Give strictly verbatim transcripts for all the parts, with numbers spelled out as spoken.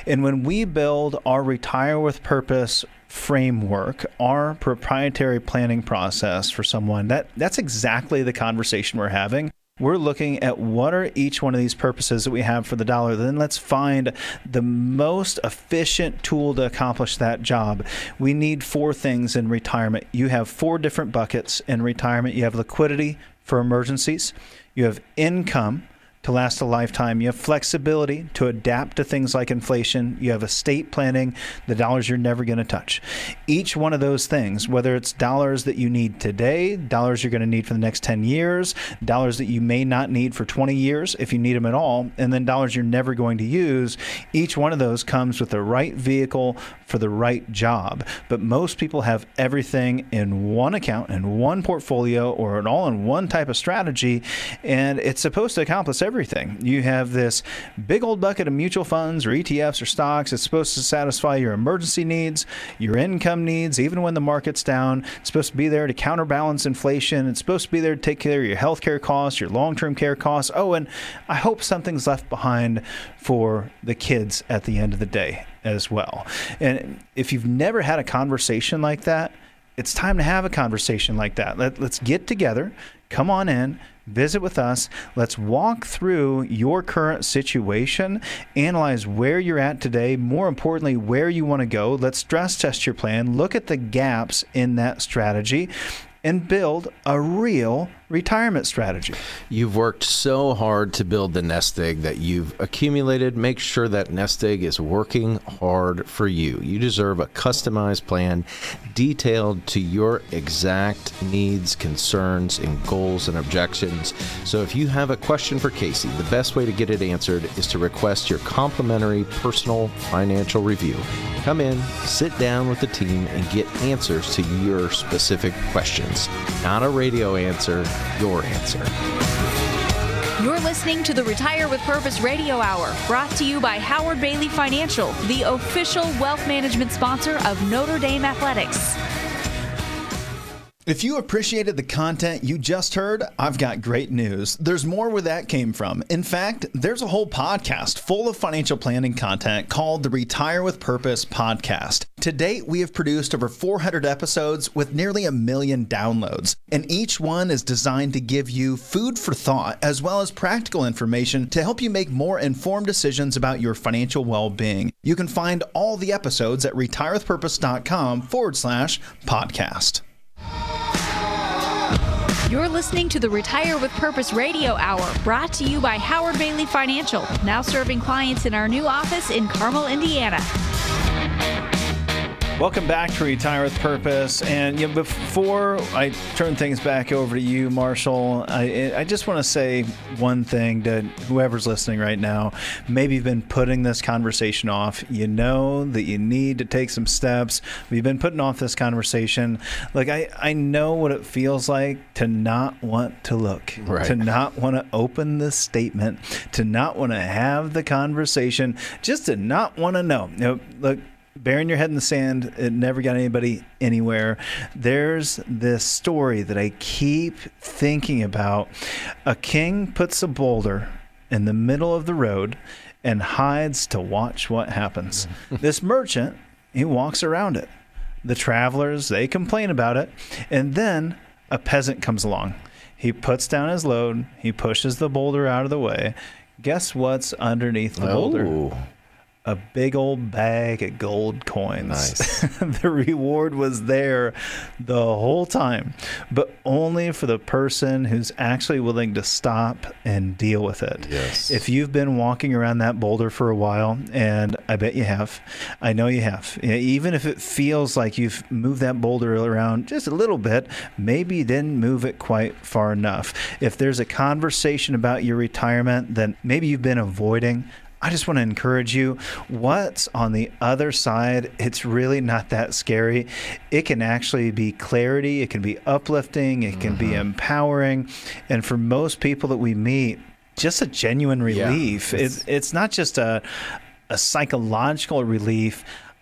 And when we build our Retire with Purpose framework, our proprietary planning process for someone, that that's exactly the conversation we're having. We're looking at what are each one of these purposes that we have for the dollar. Then let's find the most efficient tool to accomplish that job. We need four things in retirement. You have four different buckets in retirement. You have liquidity for emergencies. You have income to last a lifetime. You have flexibility to adapt to things like inflation. You have estate planning, the dollars you're never going to touch. Each one of those things, whether it's dollars that you need today, dollars you're going to need for the next ten years, dollars that you may not need for twenty years if you need them at all, and then dollars you're never going to use, each one of those comes with the right vehicle for the right job. But most people have everything in one account, in one portfolio, or an all in one type of strategy, and it's supposed to accomplish everything. Everything. You have this big old bucket of mutual funds or E T Fs or stocks. It's supposed to satisfy your emergency needs, your income needs, even when the market's down. It's supposed to be there to counterbalance inflation. It's supposed to be there to take care of your healthcare costs, your long-term care costs. Oh, and I hope something's left behind for the kids at the end of the day as well. And if you've never had a conversation like that, it's time to have a conversation like that. Let, let's get together. Come on in. Visit with us. Let's walk through your current situation, analyze where you're at today, more importantly, where you want to go. Let's stress test your plan, look at the gaps in that strategy, and build a real retirement strategy. You've worked so hard to build the nest egg that you've accumulated. Make sure that nest egg is working hard for you. You deserve a customized plan detailed to your exact needs, concerns, and goals and objections. So if you have a question for Casey, the best way to get it answered is to request your complimentary personal financial review. Come in, sit down with the team, and get answers to your specific questions. Not a radio answer, your answer. You're listening to the Retire with Purpose Radio Hour, brought to you by Howard Bailey Financial, the official wealth management sponsor of Notre Dame Athletics. If you appreciated the content you just heard, I've got great news. There's more where that came from. In fact, there's a whole podcast full of financial planning content called the Retire with Purpose podcast. To date, we have produced over four hundred episodes with nearly a million downloads, and each one is designed to give you food for thought as well as practical information to help you make more informed decisions about your financial well-being. You can find all the episodes at retirewithpurpose.com forward slash podcast. You're listening to the Retire with Purpose Radio Hour, brought to you by Howard Bailey Financial, now serving clients in our new office in Carmel, Indiana. Welcome back to Retire with Purpose. And you know, before I turn things back over to you, Marshall, I, I just want to say one thing to whoever's listening right now. Maybe you've been putting this conversation off. You know that you need to take some steps. We've been putting off this conversation. Like, I, I know what it feels like to not want to look, right. to not want to open the statement, to not want to have the conversation, just to not want to know. You know, look, burying your head in the sand, it never got anybody anywhere. There's this story that I keep thinking about. A king puts a boulder in the middle of the road and hides to watch what happens. This merchant, he walks around it. The travelers, they complain about it. And then a peasant comes along. He puts down his load. He pushes the boulder out of the way. Guess what's underneath the Oh. boulder? A big old bag of gold coins. Nice. The reward was there the whole time, but only for the person who's actually willing to stop and deal with it. Yes. If you've been walking around that boulder for a while, and I bet you have, I know you have, even if it feels like you've moved that boulder around just a little bit, maybe you didn't move it quite far enough. If there's a conversation about your retirement that maybe you've been avoiding, I just want to encourage you, what's on the other side, it's really not that scary. It can actually be clarity. It can be uplifting. It can mm-hmm. be empowering. And for most people that we meet, just a genuine relief. Yeah, it's, it's not just a, a psychological relief.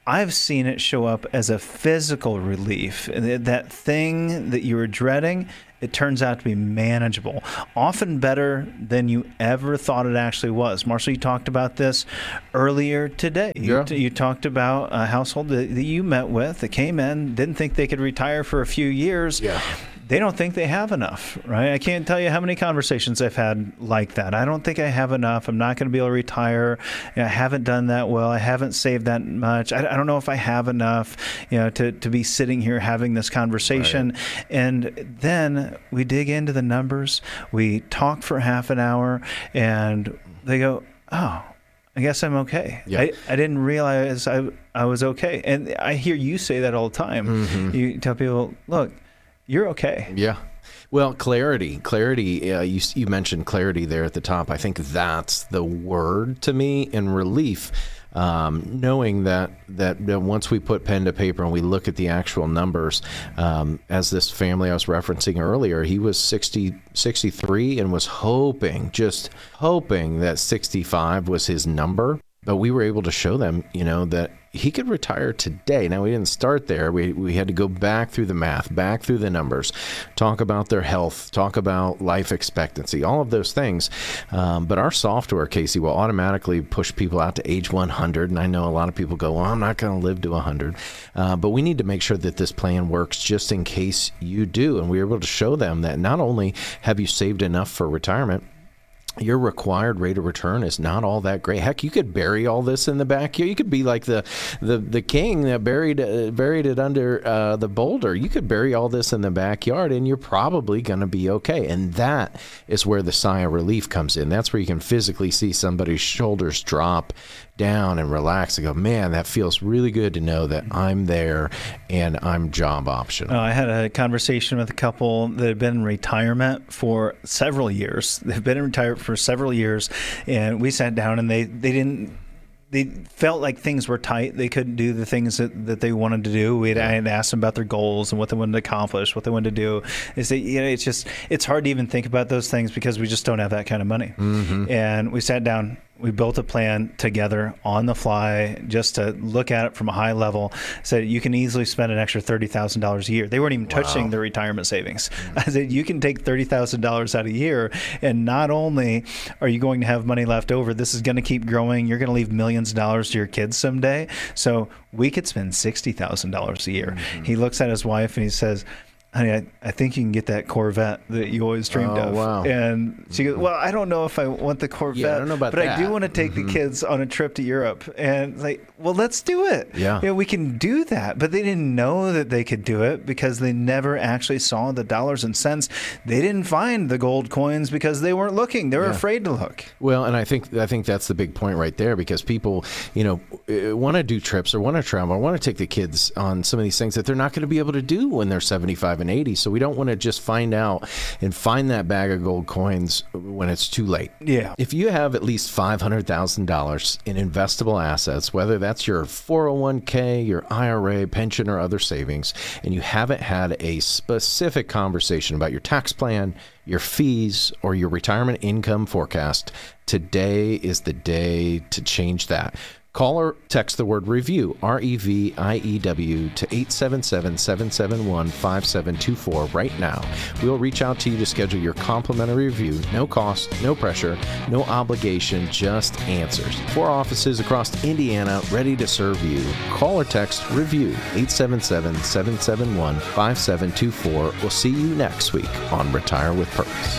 I've seen it show up as a physical relief. That thing that you were dreading, it turns out to be manageable, often better than you ever thought it actually was. Marshall, you talked about this earlier today. Yeah. You, you talked about a household that, that you met with that came in, didn't think they could retire for a few years. Yeah. They don't think they have enough, right? I can't tell you how many conversations I've had like that. I don't think I have enough. I'm not going to be able to retire. You know, I haven't done that well. I haven't saved that much. I, I don't know if I have enough, you know, to, to be sitting here having this conversation. Right. And then we dig into the numbers. We talk for half an hour, and they go, oh, I guess I'm okay. Yeah. I, I didn't realize I, I was okay. And I hear you say that all the time. Mm-hmm. You tell people, look, you're okay. Yeah. Well, clarity, clarity, uh, you, you mentioned clarity there at the top. I think that's the word to me, and relief, um, knowing that, that that once we put pen to paper and we look at the actual numbers, um, as this family I was referencing earlier, he was sixty, sixty-three and was hoping, just hoping that sixty-five was his number. But we were able to show them, you know, that he could retire today. Now, we didn't start there. We we had to go back through the math, back through the numbers, talk about their health, talk about life expectancy, all of those things. Um, but our software, Casey, will automatically push people out to age one hundred. And I know a lot of people go, well, I'm not going to live to one hundred. Uh, but we need to make sure that this plan works just in case you do. And we were able to show them that not only have you saved enough for retirement, your required rate of return is not all that great. Heck, you could bury all this in the backyard. You could be like the the, the king that buried uh, buried it under uh, the boulder. You could bury all this in the backyard, and you're probably going to be okay. And that is where the sigh of relief comes in. That's where you can physically see somebody's shoulders drop down and relax and go, man, that feels really good to know that I'm there and I'm job optional. Uh, I had a conversation with a couple that had been in retirement for several years. They've been in retirement for several years, and we sat down and they, they didn't They felt like things were tight. They couldn't do the things that, that they wanted to do. We had, I had asked them about their goals and what they wanted to accomplish, what they wanted to do. They say, you know, it's just, it's hard to even think about those things because we just don't have that kind of money. Mm-hmm. And we sat down, we built a plan together on the fly just to look at it from a high level. Said you can easily spend an extra thirty thousand dollars a year. They weren't even wow. touching their retirement savings. Mm-hmm. I said you can take thirty thousand dollars out a year, and not only are you going to have money left over, this is going to keep growing. You're going to leave millions of dollars to your kids someday. So we could spend sixty thousand dollars a year. Mm-hmm. He looks at his wife and he says, honey, I, I think you can get that Corvette that you always dreamed oh, of. Wow. And she goes, well, I don't know if I want the Corvette, yeah, I don't know about but that. I do want to take mm-hmm. the kids on a trip to Europe. And like, well, let's do it. Yeah. You know, we can do that. But they didn't know that they could do it because they never actually saw the dollars and cents. They didn't find the gold coins because they weren't looking. They were yeah. afraid to look. Well, and I think I think that's the big point right there, because people, you know, want to do trips or want to travel or want to take the kids on some of these things that they're not going to be able to do when they're seventy-five and eighty. So we don't want to just find out and find that bag of gold coins when it's too late. Yeah. If you have at least five hundred thousand dollars in investable assets, whether that's your four oh one k, your I R A, pension, or other savings, and you haven't had a specific conversation about your tax plan, your fees, or your retirement income forecast, today is the day to change that. Call or text the word REVIEW, R E V I E W, to eight seven seven, seven seven one, five seven two four right now. We'll reach out to you to schedule your complimentary review. No cost, no pressure, no obligation, just answers. Four offices across Indiana ready to serve you. Call or text REVIEW, eight seven seven, seven seven one, five seven two four. We'll see you next week on Retire with Purpose.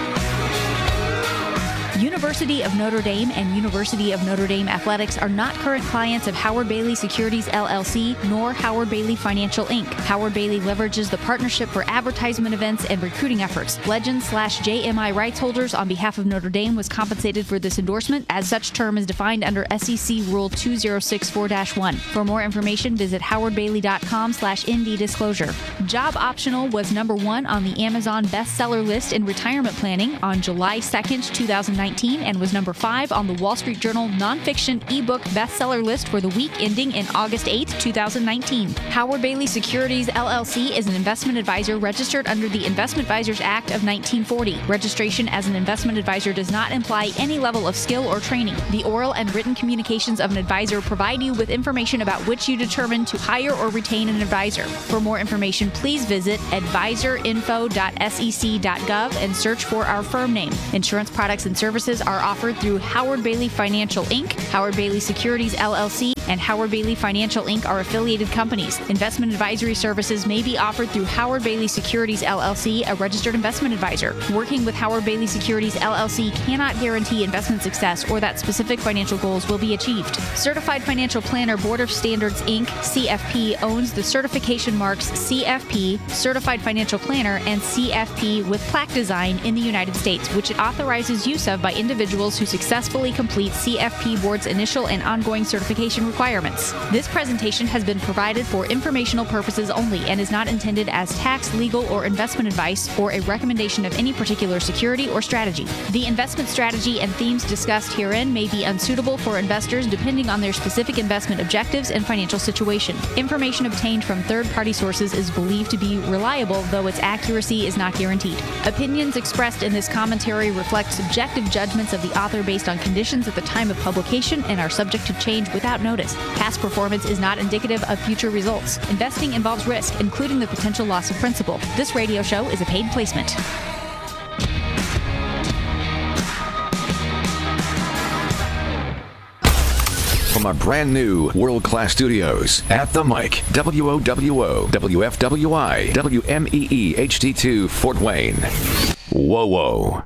University of Notre Dame and University of Notre Dame Athletics are not current clients of Howard Bailey Securities, L L C, nor Howard Bailey Financial, Incorporated. Howard Bailey leverages the partnership for advertisement events and recruiting efforts. Legend slash J M I rights holders on behalf of Notre Dame was compensated for this endorsement, as such term is defined under S E C Rule two oh six four dash one. For more information, visit howardbailey.com slash ND disclosure. Job Optional was number one on the Amazon bestseller list in retirement planning on July second, two thousand nineteen. nineteen and was number five on the Wall Street Journal nonfiction ebook bestseller list for the week ending in August eighth, two thousand nineteen. Howard Bailey Securities, L L C is an investment advisor registered under the Investment Advisors Act of nineteen forty. Registration as an investment advisor does not imply any level of skill or training. The oral and written communications of an advisor provide you with information about which you determine to hire or retain an advisor. For more information, please visit advisor info dot s e c dot gov and search for our firm name. Insurance products and services are offered through Howard Bailey Financial Incorporated, Howard Bailey Securities, L L C, and Howard Bailey Financial Incorporated are affiliated companies. Investment advisory services may be offered through Howard Bailey Securities, L L C, a registered investment advisor. Working with Howard Bailey Securities, L L C cannot guarantee investment success or that specific financial goals will be achieved. Certified Financial Planner Board of Standards, Incorporated, C F P, owns the certification marks C F P, Certified Financial Planner, and C F P with plaque design in the United States, which it authorizes use of by individuals who successfully complete C F P Board's initial and ongoing certification requirements. This presentation has been provided for informational purposes only and is not intended as tax, legal, or investment advice or a recommendation of any particular security or strategy. The investment strategy and themes discussed herein may be unsuitable for investors depending on their specific investment objectives and financial situation. Information obtained from third-party sources is believed to be reliable, though its accuracy is not guaranteed. Opinions expressed in this commentary reflect subjective judgments of the author based on conditions at the time of publication and are subject to change without notice. Past performance is not indicative of future results. Investing involves risk, including the potential loss of principal. This radio show is a paid placement. From our brand new world-class studios at the mic, W O W O, W F W I, W M E E H D two, Fort Wayne. Whoa, whoa.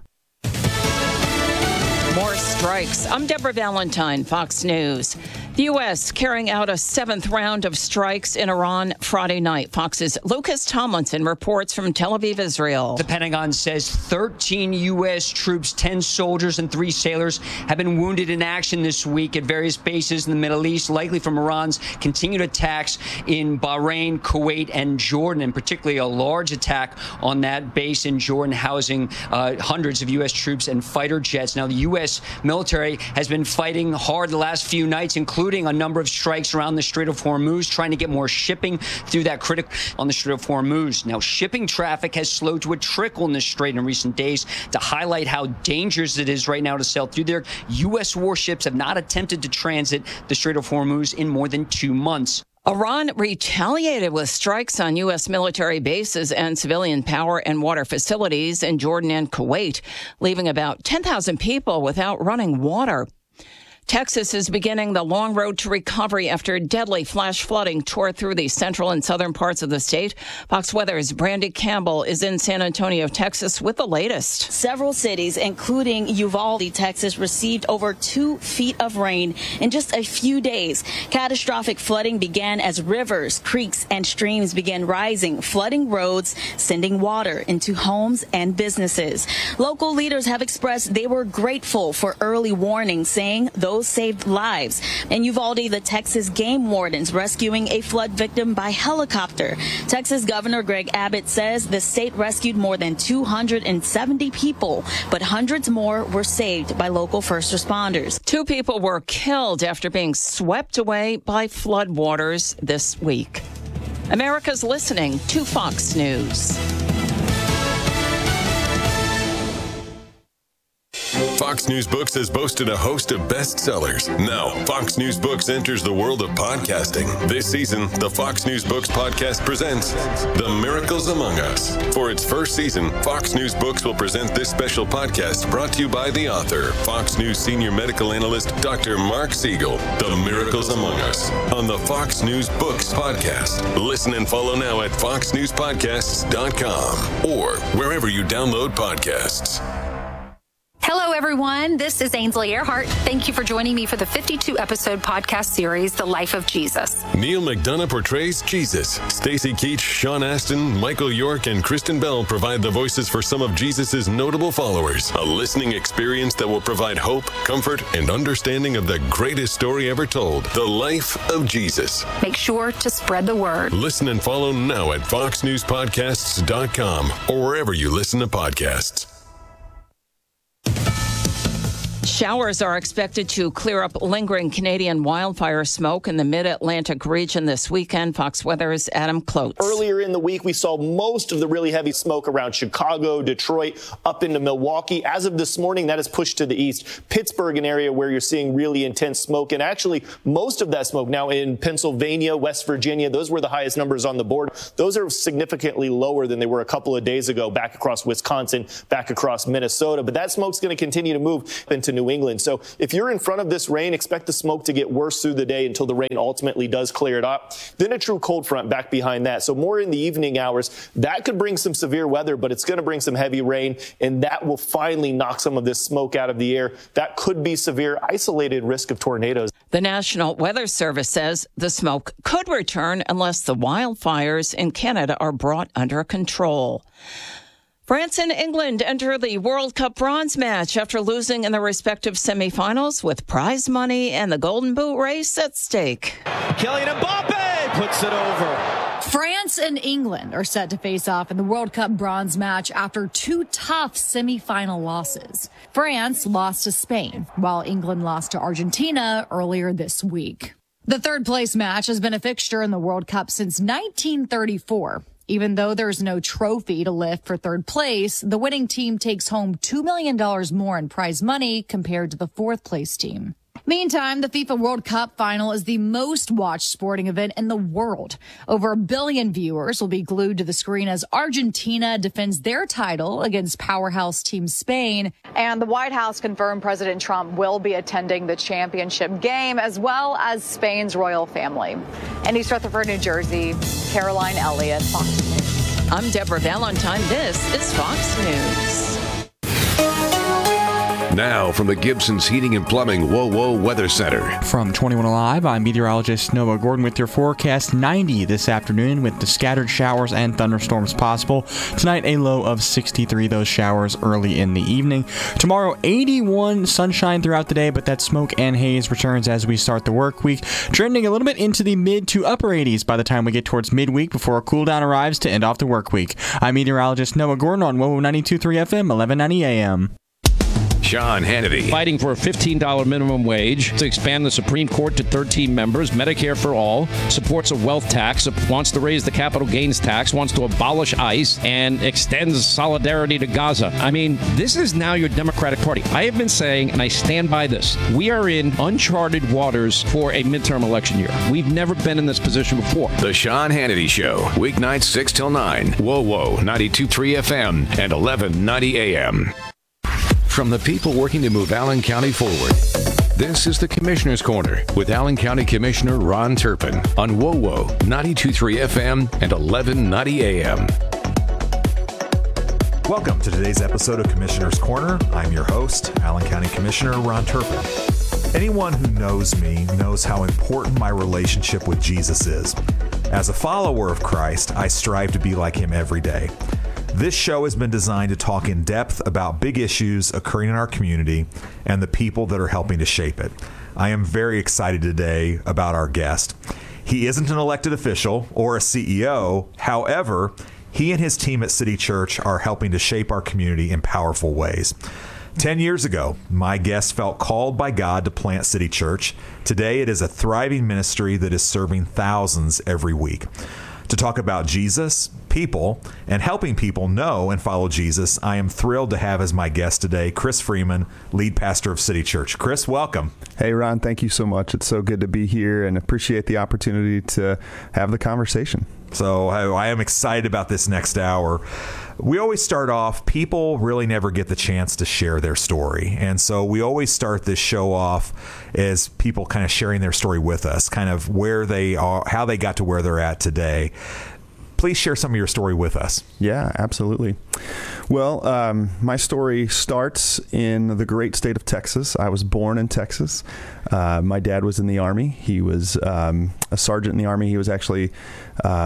More strikes. I'm Deborah Valentine, Fox News. The U S carrying out a seventh round of strikes in Iran Friday night. Fox's Lucas Tomlinson reports from Tel Aviv, Israel. The Pentagon says thirteen U S troops, ten soldiers, and three sailors have been wounded in action this week at various bases in the Middle East, likely from Iran's continued attacks in Bahrain, Kuwait, and Jordan, and particularly a large attack on that base in Jordan, housing uh, hundreds of U S troops and fighter jets. Now, the U S military has been fighting hard the last few nights, including a number of strikes around the Strait of Hormuz, trying to get more shipping through that critical on the Strait of Hormuz. Now, shipping traffic has slowed to a trickle in the strait in recent days. To highlight how dangerous it is right now to sail through there, U S warships have not attempted to transit the Strait of Hormuz in more than two months. Iran retaliated with strikes on U S military bases and civilian power and water facilities in Jordan and Kuwait, leaving about ten thousand people without running water. Texas is beginning the long road to recovery after deadly flash flooding tore through the central and southern parts of the state. Fox Weather's Brandy Campbell is in San Antonio, Texas, with the latest. Several cities, including Uvalde, Texas, received over two feet of rain in just a few days. Catastrophic flooding began as rivers, creeks, and streams began rising, flooding roads, sending water into homes and businesses. Local leaders have expressed they were grateful for early warning, saying those saved lives. In Uvalde, the Texas game wardens rescuing a flood victim by helicopter. Texas Governor Greg Abbott says the state rescued more than two hundred seventy people, but hundreds more were saved by local first responders. Two people were killed after being swept away by floodwaters this week. America's listening to Fox News. Fox News Books has boasted a host of bestsellers. Now, Fox News Books enters the world of podcasting. This season, the Fox News Books podcast presents The Miracles Among Us. For its first season, Fox News Books will present this special podcast brought to you by the author, Fox News senior medical analyst, Doctor Mark Siegel. The Miracles Among Us on the Fox News Books podcast. Listen and follow now at fox news podcasts dot com or wherever you download podcasts. Hello, everyone. This is Ainsley Earhart. Thank you for joining me for the fifty-two episode podcast series, The Life of Jesus. Neil McDonough portrays Jesus. Stacy Keach, Sean Astin, Michael York, and Kristen Bell provide the voices for some of Jesus's notable followers. A listening experience that will provide hope, comfort, and understanding of the greatest story ever told, The Life of Jesus. Make sure to spread the word. Listen and follow now at fox news podcasts dot com or wherever you listen to podcasts. Showers are expected to clear up lingering Canadian wildfire smoke in the mid-Atlantic region this weekend. Fox Weather's Adam Klotz. Earlier in the week, we saw most of the really heavy smoke around Chicago, Detroit, up into Milwaukee. As of this morning, that has pushed to the east. Pittsburgh, an area where you're seeing really intense smoke. And actually, most of that smoke now in Pennsylvania, West Virginia, those were the highest numbers on the board. Those are significantly lower than they were a couple of days ago, back across Wisconsin, back across Minnesota. But that smoke's going to continue to move into New England. So if you're in front of this rain, expect the smoke to get worse through the day until the rain ultimately does clear it up. Then a true cold front back behind that. So more in the evening hours. That could bring some severe weather, but it's going to bring some heavy rain, and that will finally knock some of this smoke out of the air. That could be severe, isolated risk of tornadoes. The National Weather Service says the smoke could return unless the wildfires in Canada are brought under control. France and England enter the World Cup bronze match after losing in their respective semifinals with prize money and the Golden Boot race at stake. Kylian Mbappe puts it over. France and England are set to face off in the World Cup bronze match after two tough semifinal losses. France lost to Spain, while England lost to Argentina earlier this week. The third place match has been a fixture in the World Cup since nineteen thirty-four. Even though there's no trophy to lift for third place, the winning team takes home two million dollars more in prize money compared to the fourth place team. Meantime, the FIFA World Cup final is the most watched sporting event in the world. Over a billion viewers will be glued to the screen as Argentina defends their title against powerhouse team Spain. And the White House confirmed President Trump will be attending the championship game, as well as Spain's royal family. In East Rutherford, New Jersey, Caroline Elliott, Fox News. I'm Deborah Valentine. This is Fox News. Now from the Gibson's Heating and Plumbing Whoa Whoa Weather Center. From twenty-one Alive, I'm meteorologist Noah Gordon with your forecast. ninety this afternoon with the scattered showers and thunderstorms possible. Tonight, a low of sixty-three, those showers early in the evening. Tomorrow, eighty-one, sunshine throughout the day, but that smoke and haze returns as we start the work week, trending a little bit into the mid to upper eighties by the time we get towards midweek before a cool down arrives to end off the work week. I'm meteorologist Noah Gordon on Whoa Whoa ninety-two point three F M, eleven ninety A M. Sean Hannity. Fighting for a fifteen dollars minimum wage, to expand the Supreme Court to thirteen members, Medicare for all, supports a wealth tax, wants to raise the capital gains tax, wants to abolish ICE, and extends solidarity to Gaza. I mean, this is now your Democratic Party. I have been saying, and I stand by this, we are in uncharted waters for a midterm election year. We've never been in this position before. The Sean Hannity Show, weeknights six till nine. Whoa Whoa ninety-two point three F M and eleven ninety A M. From the people working to move Allen County forward, this is the Commissioner's Corner with Allen County Commissioner Ron Turpin on Whoa Whoa ninety-two point three F M and eleven ninety A M. Welcome to today's episode of Commissioner's Corner. I'm your host, Allen County Commissioner Ron Turpin. Anyone who knows me knows how important my relationship with Jesus is. As a follower of Christ, I strive to be like him every day. This show has been designed to talk in depth about big issues occurring in our community and the people that are helping to shape it. I am very excited today about our guest. He isn't an elected official or a C E O. However, he and his team at City Church are helping to shape our community in powerful ways. Ten years ago, my guest felt called by God to plant City Church. Today, it is a thriving ministry that is serving thousands every week. To talk about Jesus, people, and helping people know and follow Jesus, I am thrilled to have as my guest today, Chris Freeman, lead pastor of City Church. Chris, welcome. Hey, Ron, thank you so much. It's so good to be here and appreciate the opportunity to have the conversation. So I, I am excited about this next hour. We always start off, people really never get the chance to share their story. And so we always start this show off as people kind of sharing their story with us, kind of where they are, how they got to where they're at today. Please share some of your story with us. Yeah, absolutely. Well, um, my story starts in the great state of Texas. I was born in Texas. Uh, my dad was in the Army. He was um, a sergeant in the Army. He was actually um,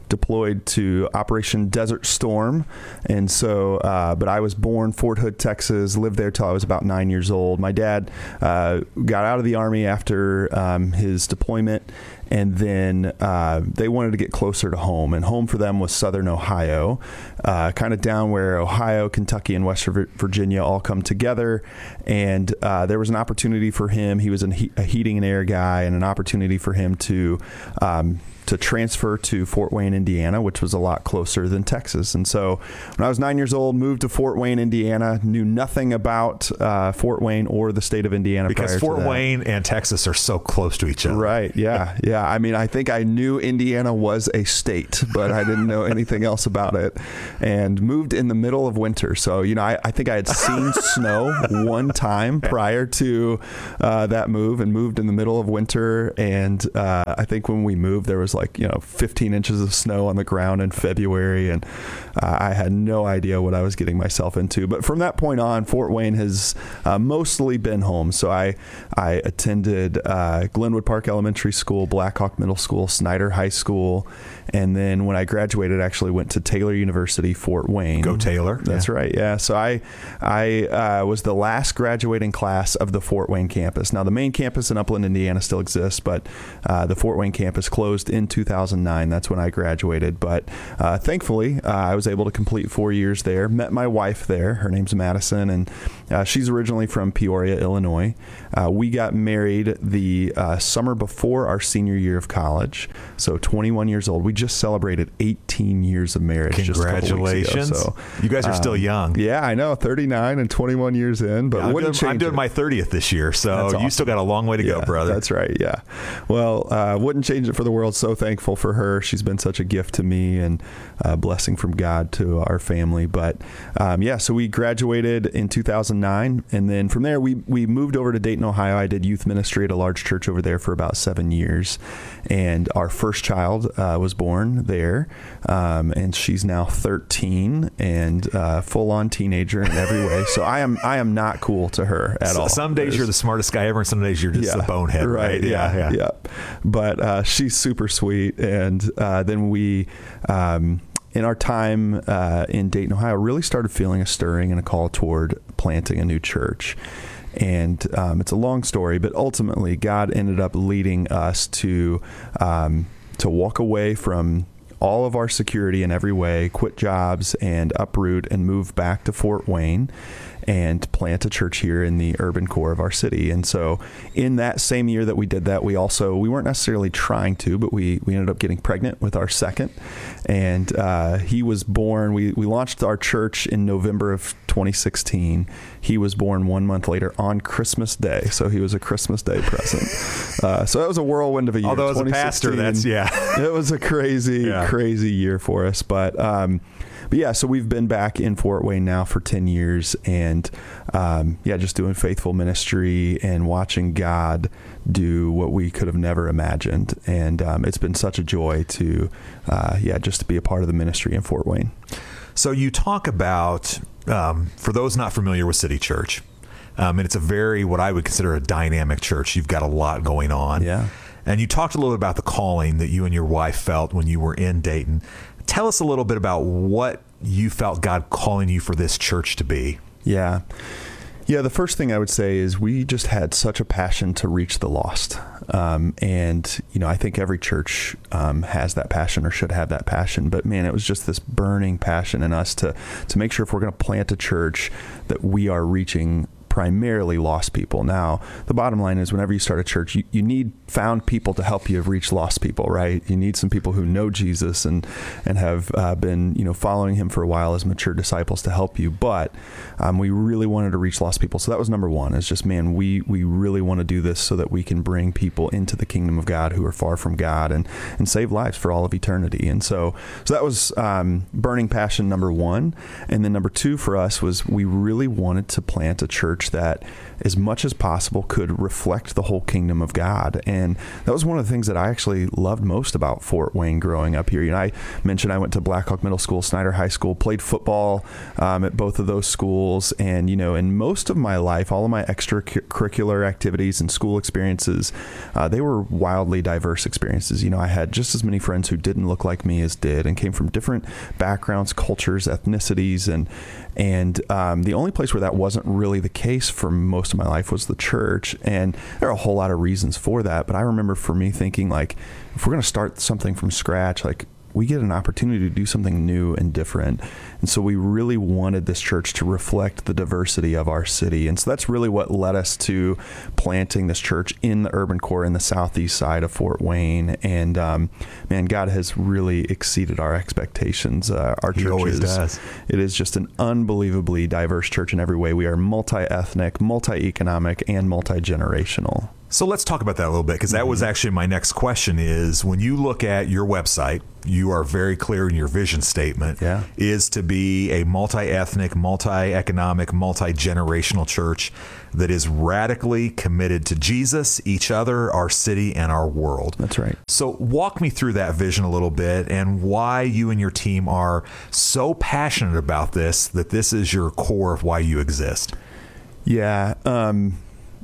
deployed to Operation Desert Storm. And so, uh, but I was born Fort Hood, Texas, lived there till I was about nine years old. My dad uh, got out of the Army after um, his deployment, and then uh, they wanted to get closer to home. And home for them was Southern Ohio, uh, kind of down where Ohio, Kentucky, and West Virginia all come together. And uh, there was an opportunity for him. He was an he- a heating and air guy, and an opportunity for him to um, to transfer to Fort Wayne, Indiana, which was a lot closer than Texas. And so when I was nine years old, moved to Fort Wayne, Indiana, knew nothing about uh, Fort Wayne or the state of Indiana. Because Fort Wayne and Texas are so close to each other. Right. Yeah. Yeah. I mean, I think I knew Indiana was a state, but I didn't know anything else about it, and moved in the middle of winter. So, you know, I, I think I had seen snow one time prior to uh, that move, and moved in the middle of winter. And uh, I think when we moved, there was like, you know, fifteen inches of snow on the ground in February, and uh, I had no idea what I was getting myself into. But from that point on, Fort Wayne has uh, mostly been home. So I I attended uh, Glenwood Park Elementary School, Blackhawk Middle School, Snyder High School, and then when I graduated, actually went to Taylor University, Fort Wayne. Go Taylor! That's yeah. right. Yeah. So I I uh, was the last graduating class of the Fort Wayne campus. Now the main campus in Upland, Indiana, still exists, but uh, the Fort Wayne campus closed in two thousand nine. That's when I graduated. But uh, thankfully, uh, I was able to complete four years there. Met my wife there. Her name's Madison, and uh, she's originally from Peoria, Illinois. Uh, we got married the uh, summer before our senior year of college. So twenty-one years old. We just celebrated eighteen years of marriage. Congratulations. Just a couple weeks ago. So, you guys are um, still young. Yeah, I know. thirty-nine and twenty-one years in, but yeah, I'm, wouldn't doing, change I'm doing it. my thirtieth this year, so That's you awesome. still got a long way to yeah, go, brother. That's right. Yeah. Well, uh, wouldn't change it for the world. So thankful for her. She's been such a gift to me, and a blessing from God to our family. But um, yeah, so we graduated in two thousand nine, and then from there we we moved over to Dayton, Ohio. I did youth ministry at a large church over there for about seven years, and our first child uh, was born there, um, and she's now thirteen and uh, full on teenager in every way. So I am I am not cool to her at so, all. Some days There's, you're the smartest guy ever, and some days you're just yeah, the bonehead. Right? right yeah, yeah. Yeah. But uh, she's super sweet, and uh, then we. Um, in our time uh, in Dayton, Ohio, really started feeling a stirring and a call toward planting a new church. And um, it's a long story, but ultimately God ended up leading us to um, to walk away from all of our security in every way, quit jobs and uproot and move back to Fort Wayne and plant a church here in the urban core of our city. And so in that same year that we did that, we also, we weren't necessarily trying to, but we, we ended up getting pregnant with our second. And uh, he was born, we, we launched our church in November of twenty sixteen. He was born one month later on Christmas Day. So he was a Christmas Day present. Uh, so that was a whirlwind of a year. Although as a pastor, that's, yeah. It was a crazy, yeah. crazy year for us. But, um, But yeah, so we've been back in Fort Wayne now for ten years, and um, yeah, just doing faithful ministry and watching God do what we could have never imagined. And um, it's been such a joy to, uh, yeah, just to be a part of the ministry in Fort Wayne. So you talk about, um, for those not familiar with City Church, um, and it's a very, what I would consider a dynamic church. You've got a lot going on. Yeah. And you talked a little bit about the calling that you and your wife felt when you were in Dayton. Tell us a little bit about what you felt God calling you for this church to be. Yeah. Yeah, the first thing I would say is we just had such a passion to reach the lost. Um, and, you know, I think every church um, has that passion or should have that passion. But, man, it was just this burning passion in us to, to make sure if we're going to plant a church that we are reaching primarily lost people. Now, the bottom line is whenever you start a church, you, you need found people to help you reach lost people, right? You need some people who know Jesus and and have uh, been, you know, following him for a while as mature disciples to help you. But um, we really wanted to reach lost people. So that was number one. It's just, man, we we really want to do this so that we can bring people into the kingdom of God who are far from God and, and save lives for all of eternity. And so, so that was um, burning passion number one. And then number two for us was we really wanted to plant a church church that, as much as possible, could reflect the whole kingdom of God. And that was one of the things that I actually loved most about Fort Wayne growing up here. You know, I mentioned I went to Blackhawk Middle School, Snyder High School, played football um, at both of those schools. And, you know, in most of my life, all of my extracurricular activities and school experiences, uh, they were wildly diverse experiences. You know, I had just as many friends who didn't look like me as did and came from different backgrounds, cultures, ethnicities. And, and um, the only place where that wasn't really the case for most of my life was the church. And there are a whole lot of reasons for that. But I remember for me thinking, like, if we're going to start something from scratch, like, we get an opportunity to do something new and different. And so we really wanted this church to reflect the diversity of our city. And so that's really what led us to planting this church in the urban core in the southeast side of Fort Wayne. And um, man, God has really exceeded our expectations. Uh, our church He always is, does. It is just an unbelievably diverse church in every way. We are multi-ethnic, multi-economic, and multi-generational. So let's talk about that a little bit, because that was actually my next question is, when you look at your website, you are very clear in your vision statement yeah. is to be a multi-ethnic, multi-economic, multi-generational church that is radically committed to Jesus, each other, our city, and our world. That's right. So walk me through that vision a little bit and why you and your team are so passionate about this, that this is your core of why you exist. Yeah. Um,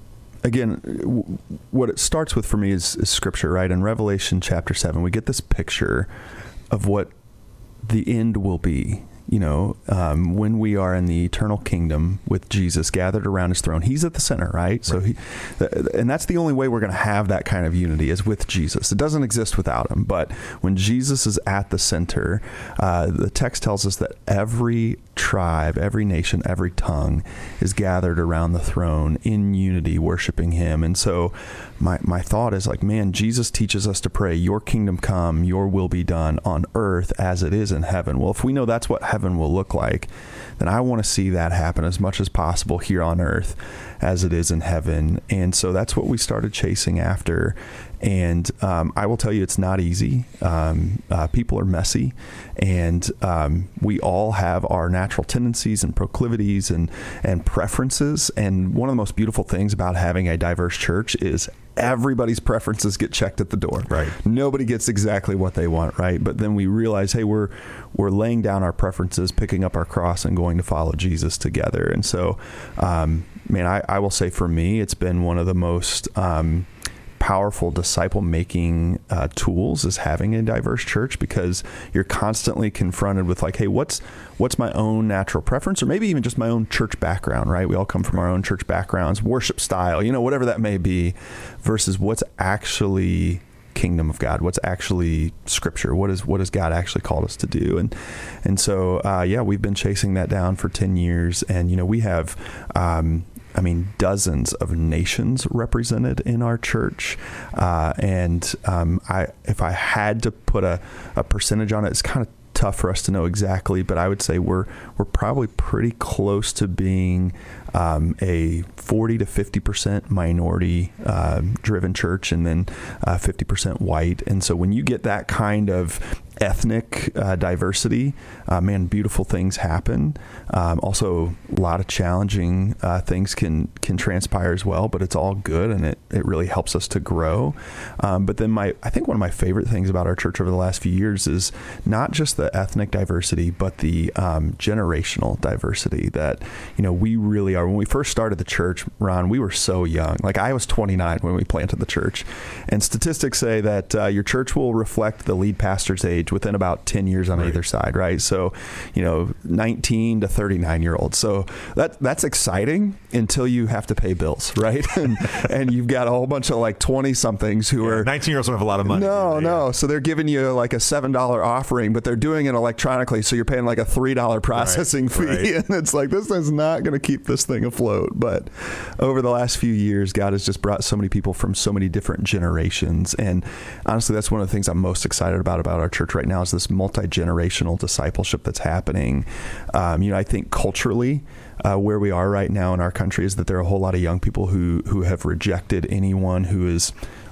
Again, w- what it starts with for me is, is scripture, right? In Revelation chapter seven, we get this picture of what the end will be. You know, um, when we are in the eternal kingdom with Jesus gathered around his throne, he's at the center, right? So he, th- and that's the only way we're going to have that kind of unity is with Jesus. It doesn't exist without him. But when Jesus is at the center, uh, the text tells us that every tribe, every nation, every tongue is gathered around the throne in unity, worshiping him. And so my, my thought is like, man, Jesus teaches us to pray, your kingdom come, your will be done on earth as it is in heaven. Well, if we know that's what heaven will look like, then I want to see that happen as much as possible here on earth as it is in heaven. And so that's what we started chasing after. And um, I will tell you, it's not easy. Um, uh, people are messy, and um, we all have our natural tendencies and proclivities and, and preferences. And one of the most beautiful things about having a diverse church is everybody's preferences get checked at the door. Right. Nobody gets exactly what they want, right? But then we realize, hey, we're we're laying down our preferences, picking up our cross, and going to follow Jesus together. And so, um, man, I, I will say for me, it's been one of the most um, powerful disciple making uh, tools is having a diverse church, because you're constantly confronted with like, hey, what's what's my own natural preference, or maybe even just my own church background, right? We all come from our own church backgrounds, worship style, you know, whatever that may be, versus what's actually kingdom of God, what's actually scripture, what is what has God actually called us to do. And and so uh, yeah, we've been chasing that down for ten years, and you know, we have um, I mean, dozens of nations represented in our church. Uh, and um, I, if I had to put a, a percentage on it, it's kind of tough for us to know exactly, but I would say we're we're probably pretty close to being um, a forty to fifty percent minority uh, driven church, and then uh, fifty percent white. And so when you get that kind of ethnic uh, diversity, uh, man, beautiful things happen. Um, also, a lot of challenging uh, things can can transpire as well, but it's all good, and it, it really helps us to grow. Um, but then my I think one of my favorite things about our church over the last few years is not just the ethnic diversity, but the um, generational diversity that, you know, we really are. When we first started the church, Ron, we were so young. Like, I was twenty-nine when we planted the church, and statistics say that uh, your church will reflect the lead pastor's age within about ten years on right. either side, right? So, you know, nineteen to thirty-nine year olds. So that that's exciting until you have to pay bills, right? and, and you've got a whole bunch of like twenty somethings who yeah, are nineteen year olds don't have a lot of money. No, yeah. no. So they're giving you like a seven dollar offering, but they're doing it electronically. So you're paying like a three dollar processing right, fee. Right. And it's like, this is not going to keep this thing afloat. But over the last few years, God has just brought so many people from so many different generations. And honestly, that's one of the things I'm most excited about about our church right now is this multi-generational discipleship that's happening. Um, you know, I think culturally, uh, where we are right now in our country is that there are a whole lot of young people who, who have rejected anyone who is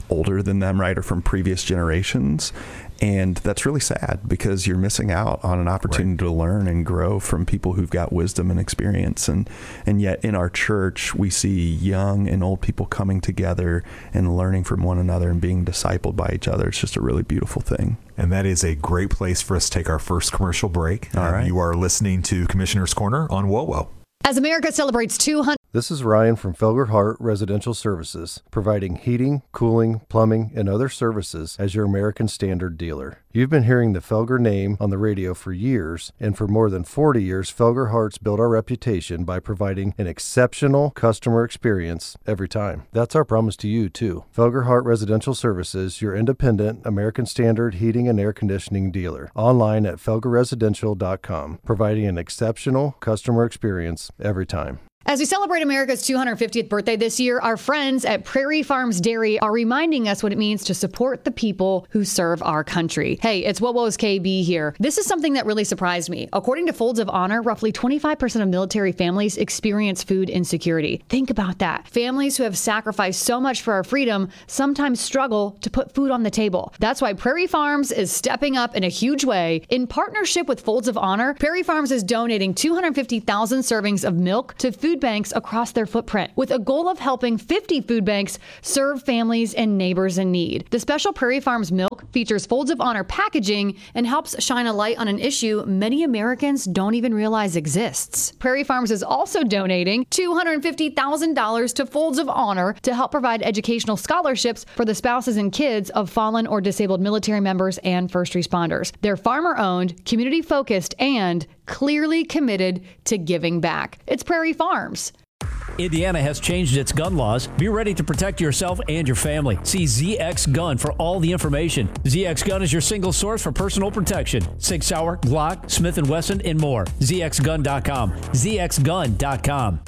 older than them, right, or from previous generations. And that's really sad because you're missing out on an opportunity right. to learn and grow from people who've got wisdom and experience. And, and yet in our church, we see young and old people coming together and learning from one another and being discipled by each other. It's just a really beautiful thing. And that is a great place for us to take our first commercial break. All um, right. You are listening to Commissioner's Corner on W O W O. As America celebrates two hundred... This is Ryan from Felger Hart Residential Services, providing heating, cooling, plumbing, and other services as your American Standard dealer. You've been hearing the Felger name on the radio for years, and for more than forty years, Felger Hart's built our reputation by providing an exceptional customer experience every time. That's our promise to you, too. Felger Hart Residential Services, your independent American Standard heating and air conditioning dealer. Online at felger residential dot com, providing an exceptional customer experience every time. As we celebrate America's two hundred fiftieth birthday this year, our friends at Prairie Farms Dairy are reminding us what it means to support the people who serve our country. Hey, it's W O W O's K B here. This is something that really surprised me. According to Folds of Honor, roughly twenty-five percent of military families experience food insecurity. Think about that. Families who have sacrificed so much for our freedom sometimes struggle to put food on the table. That's why Prairie Farms is stepping up in a huge way. In partnership with Folds of Honor, Prairie Farms is donating two hundred fifty thousand servings of milk to food banks across their footprint, with a goal of helping fifty food banks serve families and neighbors in need. The special Prairie Farms milk features Folds of Honor packaging and helps shine a light on an issue many Americans don't even realize exists. Prairie Farms is also donating two hundred fifty thousand dollars to Folds of Honor to help provide educational scholarships for the spouses and kids of fallen or disabled military members and first responders. They're farmer-owned, community-focused, and clearly committed to giving back. It's Prairie Farms. Indiana has changed its gun laws. Be ready to protect yourself and your family. See Z X Gun for all the information. Z X Gun is your single source for personal protection. Sig Sauer, Glock, Smith and Wesson, and more. Z X gun dot com. Z X gun dot com.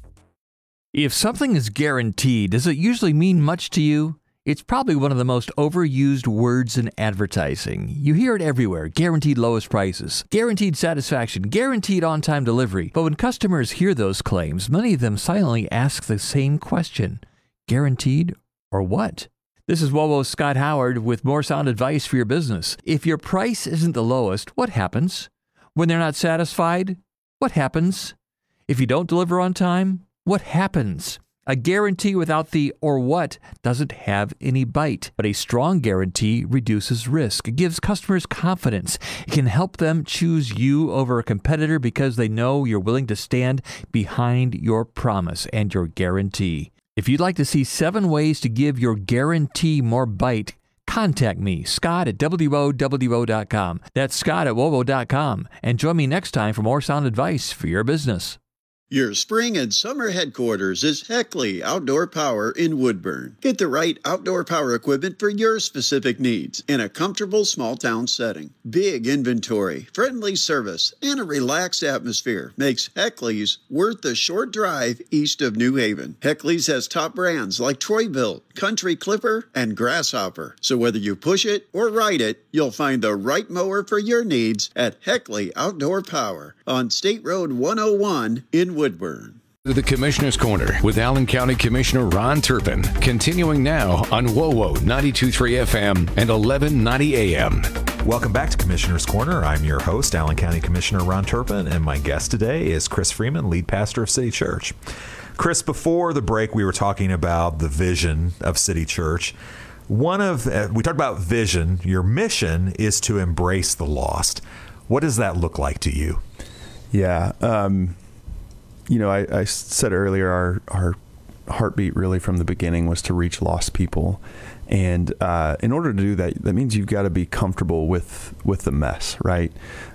If something is guaranteed, does it usually mean much to you? It's probably one of the most overused words in advertising. You hear it everywhere. Guaranteed lowest prices, guaranteed satisfaction, guaranteed on-time delivery. But when customers hear those claims, many of them silently ask the same question. Guaranteed or what? This is W O W O's Scott Howard with more sound advice for your business. If your price isn't the lowest, what happens? When they're not satisfied, what happens? If you don't deliver on time, what happens? A guarantee without the or what doesn't have any bite, but a strong guarantee reduces risk. It gives customers confidence. It can help them choose you over a competitor because they know you're willing to stand behind your promise and your guarantee. If you'd like to see seven ways to give your guarantee more bite, contact me, Scott at W O W O dot com. That's Scott at W O W O dot com. And join me next time for more sound advice for your business. Your spring and summer headquarters is Heckley Outdoor Power in Woodburn. Get the right outdoor power equipment for your specific needs in a comfortable small town setting. Big inventory, friendly service, and a relaxed atmosphere makes Heckley's worth the short drive east of New Haven. Heckley's has top brands like Troy-Bilt, Country Clipper, and Grasshopper. So whether you push it or ride it, you'll find the right mower for your needs at Heckley Outdoor Power on State Road one oh one in Woodburn. The Commissioner's Corner with Allen County Commissioner Ron Turpin, continuing now on W O W O ninety-two point three F M and eleven ninety A M. Welcome back to Commissioner's Corner. I'm your host, Allen County Commissioner Ron Turpin, and my guest today is Chris Freeman, lead pastor of City Church. Chris, before the break, we were talking about the vision of City Church. One of uh, we talked about vision. Your mission is to embrace the lost. What does that look like to you? Yeah. Um, you know, I, I said earlier, our, our heartbeat really from the beginning was to reach lost people. And uh, in order to do that, that means you've got to be comfortable with, with the mess, right?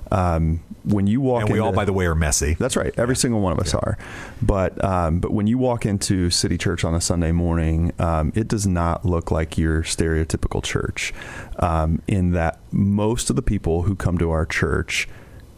Um, when you walk and we into, all, by the way, are messy. That's right. Every yeah. single one of us yeah. are. But um, but when you walk into City Church on a Sunday morning, um, it does not look like your stereotypical church, um, in that most of the people who come to our church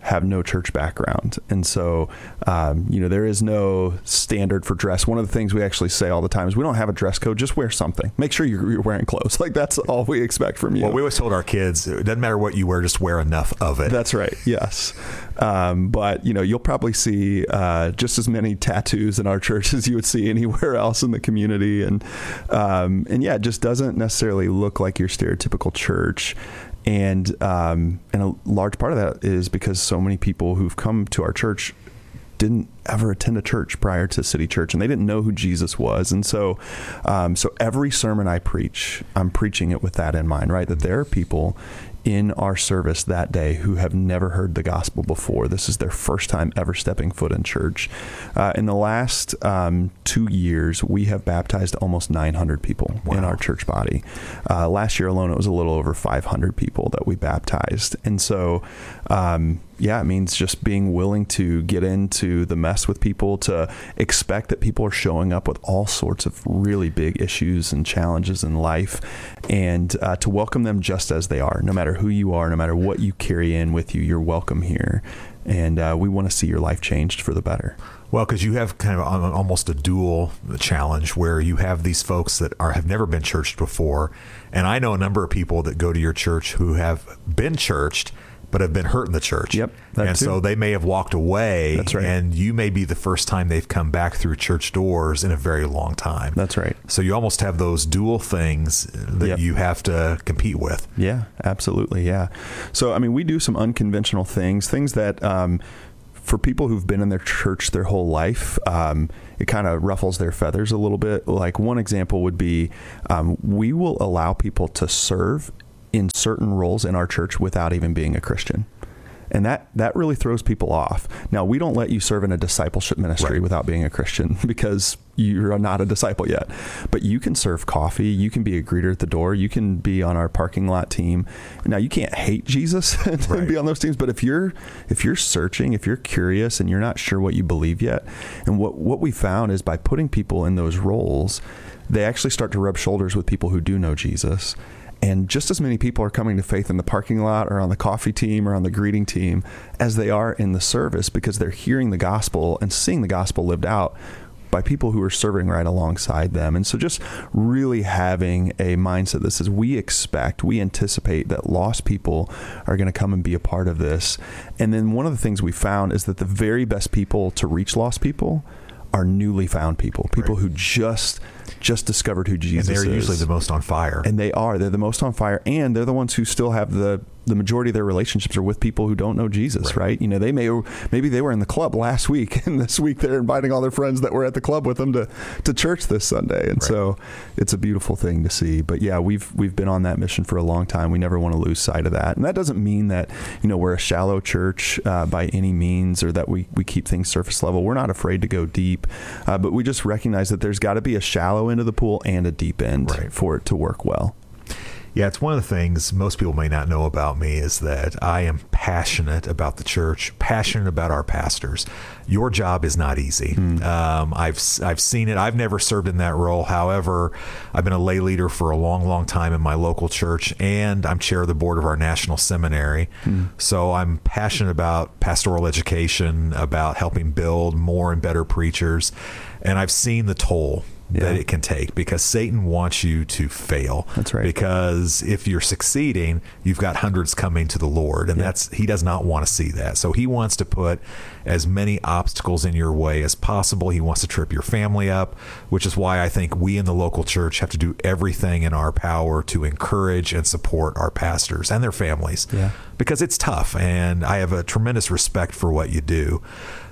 have no church background. And so, um, you know, there is no standard for dress. One of the things we actually say all the time is we don't have a dress code, just wear something. Make sure you're, you're wearing clothes. Like, that's all we expect from you. Well, we always told our kids, it doesn't matter what you wear, just wear enough of it. That's right. Yes. Um, but, you know, you'll probably see uh, just as many tattoos in our church as you would see anywhere else in the community. And, um, and yeah, it just doesn't necessarily look like your stereotypical church. And um, and a large part of that is because so many people who've come to our church didn't ever attend a church prior to City Church, and they didn't know who Jesus was. And so, um, so every sermon I preach, I'm preaching it with that in mind, right? That there are people in our service that day who have never heard the gospel before. This is their first time ever stepping foot in church. Uh, in the last um, two years, we have baptized almost nine hundred people wow. in our church body. Uh, last year alone, it was a little over five hundred people that we baptized. And so, um, yeah, it means just being willing to get into the mess with people, to expect that people are showing up with all sorts of really big issues and challenges in life, and uh, to welcome them just as they are, no matter who you are, no matter what you carry in with you, you're welcome here. And uh, we want to see your life changed for the better. Well, because you have kind of almost a dual challenge where you have these folks that are have never been churched before. And I know a number of people that go to your church who have been churched, but have been hurt in the church. Yep. And too. so they may have walked away. That's right. And you may be the first time they've come back through church doors in a very long time. That's right. So you almost have those dual things that yep. you have to compete with. Yeah, absolutely. Yeah. So, I mean, we do some unconventional things, things that, um, for people who've been in their church their whole life, um, it kind of ruffles their feathers a little bit. Like one example would be, um, we will allow people to serve in certain roles in our church without even being a Christian. And that, that really throws people off. Now, we don't let you serve in a discipleship ministry right. without being a Christian because you're not a disciple yet. But you can serve coffee. You can be a greeter at the door. You can be on our parking lot team. Now, you can't hate Jesus and right. be on those teams. But if you're if you're searching, if you're curious and you're not sure what you believe yet, and what, what we found is by putting people in those roles, they actually start to rub shoulders with people who do know Jesus. And just as many people are coming to faith in the parking lot or on the coffee team or on the greeting team as they are in the service, because they're hearing the gospel and seeing the gospel lived out by people who are serving right alongside them. And so just really having a mindset that says we expect, we anticipate that lost people are going to come and be a part of this. And then one of the things we found is that the very best people to reach lost people are newly found people, people right. who just just discovered who Jesus is. And they're is. usually the most on fire. And they are. They're the most on fire. And they're the ones who still have the the majority of their relationships are with people who don't know Jesus, right? right? You know, they may, maybe they were in the club last week, and this week they're inviting all their friends that were at the club with them to, to church this Sunday. And right. so it's a beautiful thing to see. But yeah, we've, we've been on that mission for a long time. We never want to lose sight of that. And that doesn't mean that, you know, we're a shallow church uh, by any means, or that we, we keep things surface level. We're not afraid to go deep, uh, but we just recognize that there's got to be a shallow end of the pool and a deep end right. for it to work well. Yeah, it's one of the things most people may not know about me is that I am passionate about the church, passionate about our pastors. Your job is not easy. Mm. Um, I've I've seen it. I've never served in that role. However, I've been a lay leader for a long, long time in my local church, and I'm chair of the board of our national seminary. Mm. So I'm passionate about pastoral education, about helping build more and better preachers, and I've seen the toll Yeah. that it can take, because Satan wants you to fail. That's right. Because if you're succeeding, you've got hundreds coming to the Lord, and yeah. that's he does not want to see that. So he wants to put as many obstacles in your way as possible. He wants to trip your family up, which is why I think we in the local church have to do everything in our power to encourage and support our pastors and their families. Yeah. Because it's tough, and I have a tremendous respect for what you do.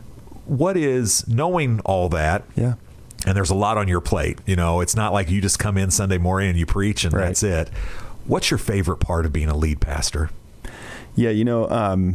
What is, knowing all that, yeah. and there's a lot on your plate. You know, it's not like you just come in Sunday morning and you preach and right. that's it. What's your favorite part of being a lead pastor? Yeah, you know, um,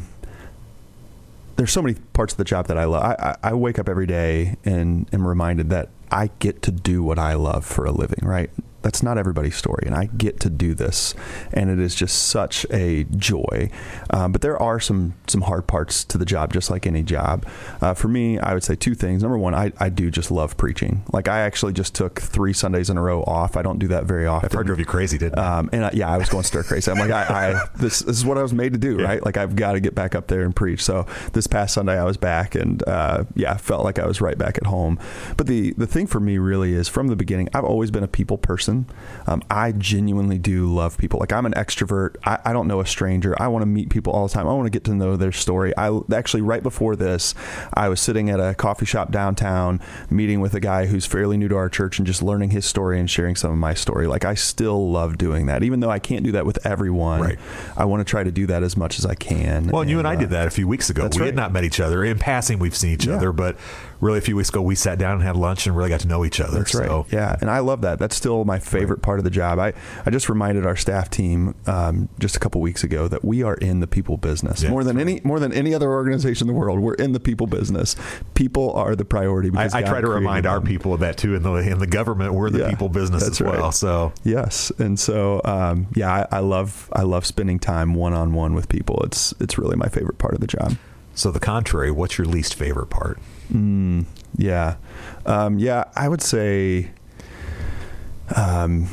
there's so many parts of the job that I love. I, I, I wake up every day and am reminded that I get to do what I love for a living, right? that's not everybody's story, and I get to do this, and it is just such a joy. Um, but there are some some hard parts to the job, just like any job. Uh, for me, I would say two things. Number one, I, I do just love preaching. Like, I actually just took three Sundays in a row off. I don't do that very often. I've heard drove you crazy, didn't I? Um, and I, yeah, I was going stir crazy. I'm like, I, I this, this is what I was made to do, yeah. right? Like, I've got to get back up there and preach. So this past Sunday, I was back, and uh, yeah, I felt like I was right back at home. But the the thing for me really is, from the beginning, I've always been a people person. Um, I genuinely do love people. Like, I'm an extrovert. I, I don't know a stranger. I want to meet people all the time. I want to get to know their story. I actually, right before this, I was sitting at a coffee shop downtown, meeting with a guy who's fairly new to our church and just learning his story and sharing some of my story. Like, I still love doing that, even though I can't do that with everyone. Right. I want to try to do that as much as I can. Well, and, and you and I uh, did that a few weeks ago. We right. had not met each other. In passing, we've seen each yeah. other, but really a few weeks ago, we sat down and had lunch and really got to know each other. That's so. right. Yeah, and I love that. That's still my favorite part of the job. I, I just reminded our staff team um, just a couple weeks ago that we are in the people business. Yeah, more than any more than any other organization in the world. We're in the people business. People are the priority. Because I, I try to remind them. our people of that too. In the in the government, we're the yeah, people business as well. Right. So yes, and so um, yeah, I, I love I love spending time one on one with people. It's it's really my favorite part of the job. So the contrary, what's your least favorite part? Mm, yeah, um, yeah, I would say um,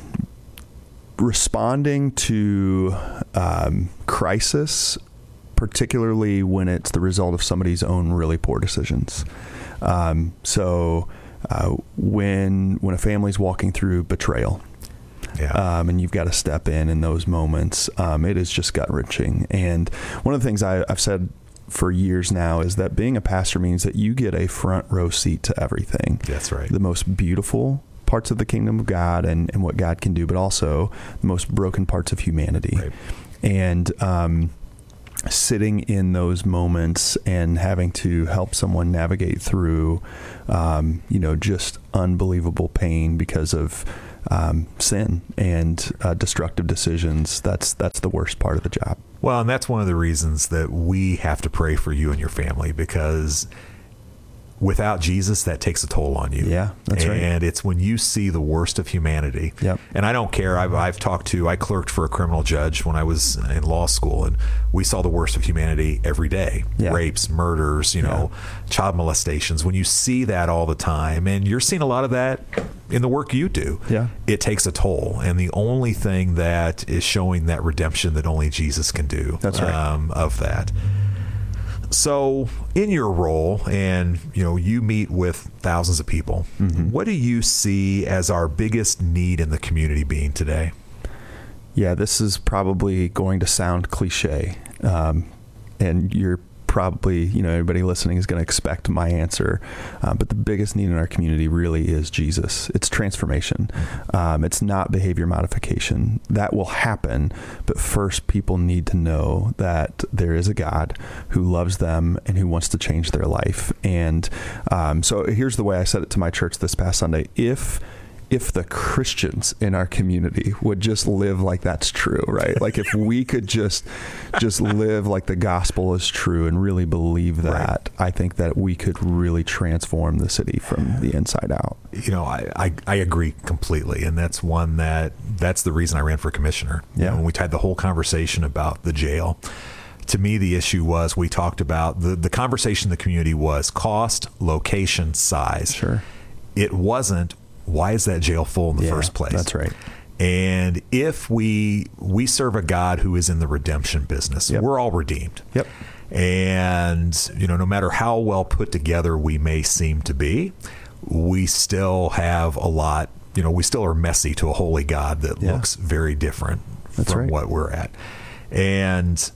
responding to um, crisis, particularly when it's the result of somebody's own really poor decisions. Um, so uh, when when a family's walking through betrayal, yeah. um, and you've got to step in in those moments, um, it is just gut-wrenching. And one of the things I, I've said for years now is that being a pastor means that you get a front row seat to everything. That's right. The most beautiful parts of the kingdom of God and, and what God can do, but also the most broken parts of humanity. Right. And um, sitting in those moments and having to help someone navigate through, um, you know, just unbelievable pain because of um, sin and uh, destructive decisions. That's that's the worst part of the job. Well, and that's one of the reasons that we have to pray for you and your family, because without Jesus, that takes a toll on you. Yeah, that's and right. And it's when you see the worst of humanity. Yep. And I don't care. I've, I've talked to, I clerked for a criminal judge when I was in law school, and we saw the worst of humanity every day. Yeah. Rapes, murders, you know, yeah. child molestations. When you see that all the time, and you're seeing a lot of that in the work you do, yeah. it takes a toll. And the only thing that is showing that redemption that only Jesus can do That's right. um, of that. So in your role, and you know, you meet with thousands of people, mm-hmm. what do you see as our biggest need in the community being today? Yeah, this is probably going to sound cliche, um, and you're probably, you know, everybody listening is going to expect my answer. Uh, but the biggest need in our community really is Jesus. It's transformation. Um, it's not behavior modification. That will happen. But first, people need to know that there is a God who loves them and who wants to change their life. And um, so here's the way I said it to my church this past Sunday. If If the Christians in our community would just live like that's true, right? Like if we could just just live like the gospel is true and really believe that, right. I think that we could really transform the city from the inside out. You know, I, I, I agree completely. And that's one that, that's the reason I ran for commissioner. Yeah. You know, when we had the whole conversation about the jail, to me, the issue was we talked about, the, the conversation in the community was cost, location, size. Sure. It wasn't, why is that jail full in the yeah, first place? That's right. And if we we serve a God who is in the redemption business, yep. we're all redeemed. Yep. And, you know, no matter how well put together we may seem to be, we still have a lot, you know, we still are messy to a holy God that yeah. looks very different that's from right. what we're at. And